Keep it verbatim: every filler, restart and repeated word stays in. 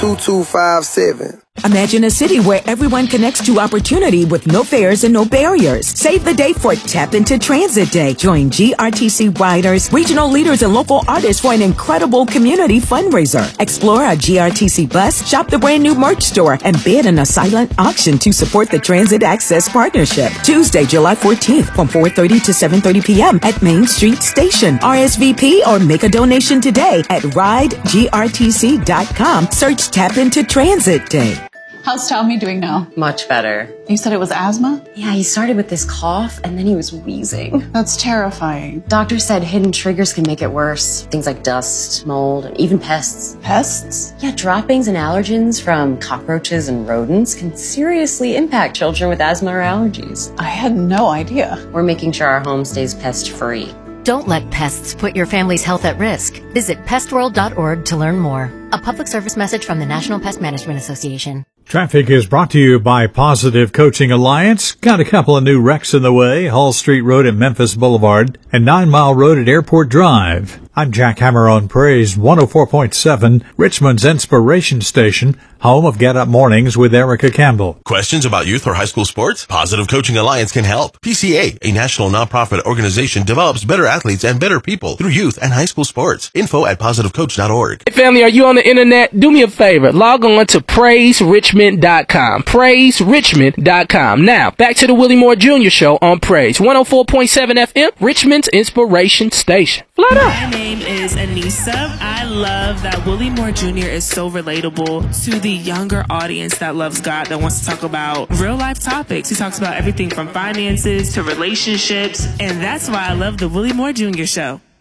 two two five seven. Imagine a city where everyone connects to opportunity with no fares and no barriers. Save the day for Tap Into Transit Day. Join G R T C riders, regional leaders, and local artists for an incredible community fundraiser. Explore a G R T C bus, shop the brand new merch store, and bid in a silent auction to support the Transit Access Partnership. Tuesday, July fourteenth from four thirty to seven thirty p.m. at Main Street Station. R S V P or make a donation today at ride G R T C dot com. Search Tap Into Transit Day. How's Tommy doing now? Much better. You said it was asthma? Yeah, he started with this cough and then he was wheezing. That's terrifying. Doctor said hidden triggers can make it worse. Things like dust, mold, and even pests. Pests? Yeah, droppings and allergens from cockroaches and rodents can seriously impact children with asthma or allergies. I had no idea. We're making sure our home stays pest-free. Don't let pests put your family's health at risk. Visit pest world dot org to learn more. A public service message from the National Pest Management Association. Traffic is brought to you by Positive Coaching Alliance. Got a couple of new wrecks in the way. Hall Street Road at Memphis Boulevard and Nine Mile Road at Airport Drive. I'm Jack Hammer on Praise one oh four point seven, Richmond's Inspiration Station, home of Get Up Mornings with Erica Campbell. Questions about youth or high school sports? Positive Coaching Alliance can help. P C A, a national nonprofit organization, develops better athletes and better people through youth and high school sports. Info at positive coach dot org. Hey family, are you on the internet? Do me a favor. Log on to praise richmond dot com. praise richmond dot com. Now, back to the Willie Moore Junior Show on Praise one oh four point seven F M, Richmond's Inspiration Station. Flat out. My name is Anissa. I love that Willie Moore Junior is so relatable to the younger audience that loves God, that wants to talk about real life topics. He talks about everything from finances to relationships, and that's why I love the Willie Moore Junior Show.